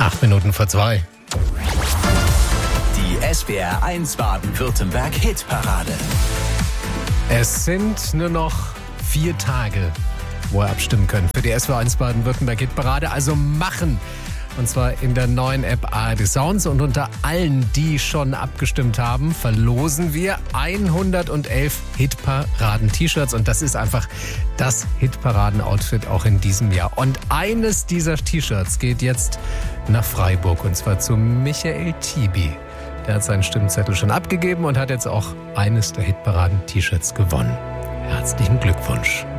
8:02. Die SWR 1 Baden-Württemberg Hitparade. Es sind nur noch 4 Tage, wo ihr abstimmen könnt für die SWR 1 Baden-Württemberg Hitparade. Also machen! Und zwar in der neuen App ARD Sounds. Und unter allen, die schon abgestimmt haben, verlosen wir 111 Hitparaden-T-Shirts. Und das ist einfach das Hitparaden-Outfit auch in diesem Jahr. Und eines dieser T-Shirts geht jetzt nach Freiburg. Und zwar zu Michael Tibi. Der hat seinen Stimmzettel schon abgegeben und hat jetzt auch eines der Hitparaden-T-Shirts gewonnen. Herzlichen Glückwunsch.